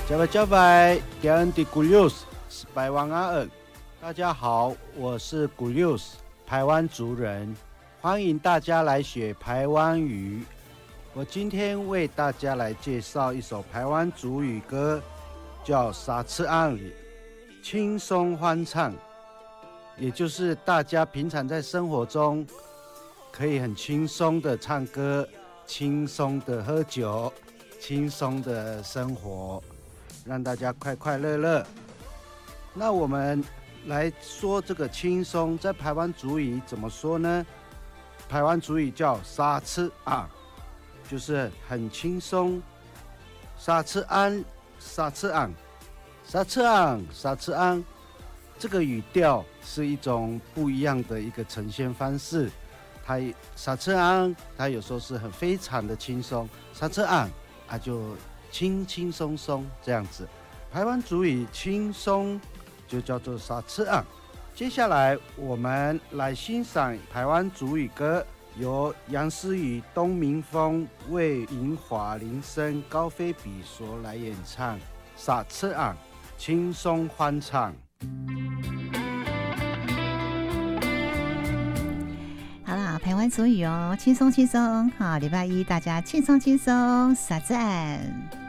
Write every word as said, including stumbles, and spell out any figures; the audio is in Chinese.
加拜加拜，给恩的古六斯是百万阿恩。大家好，我是古六斯，排湾族人，欢迎大家来学排湾语。我今天为大家来介绍一首排湾族语歌，叫《沙次安里》，轻松欢唱，也就是大家平常在生活中可以很轻松的唱歌，轻松的喝酒，轻松的生活，让大家快快乐乐。那我们来说这个轻松，在排湾族语怎么说呢？排湾族语叫沙次啊，就是很轻松。沙次安，沙次安，沙次安，沙次安，这个语调是一种不一样的一个呈现方式。它沙次安，它有时候是很非常的轻松，沙次安啊就轻轻松松这样子。排湾族语轻松就叫做沙次安。接下来我们来欣赏台湾族语歌，由杨思雨、东明峰为银华铃声高飞比所来演唱，沙次安，轻松欢唱。 好啦，排湾族语哦，轻松轻松，好，礼拜一大家轻松轻松，沙次安。